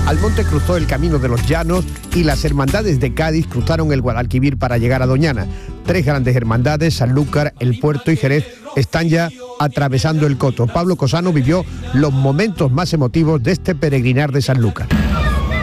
Almonte cruzó el Camino de los Llanos y las hermandades de Cádiz cruzaron el Guadalquivir para llegar a Doñana. 3 grandes hermandades, Sanlúcar, El Puerto y Jerez, están ya atravesando el Coto. Pablo Cosano vivió los momentos más emotivos de este peregrinar de Sanlúcar.